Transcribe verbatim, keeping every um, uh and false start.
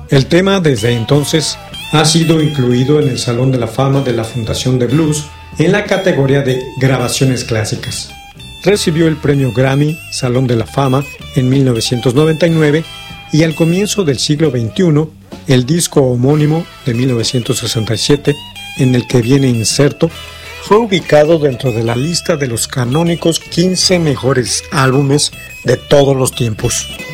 El tema desde entonces ha sido incluido en el Salón de la Fama de la Fundación de Blues en la categoría de grabaciones clásicas. Recibió el premio Grammy Salón de la Fama en mil novecientos noventa y nueve y al comienzo del siglo veintiuno, el disco homónimo de mil novecientos sesenta y siete, en el que viene inserto, fue ubicado dentro de la lista de los canónicos quince mejores álbumes de todos los tiempos.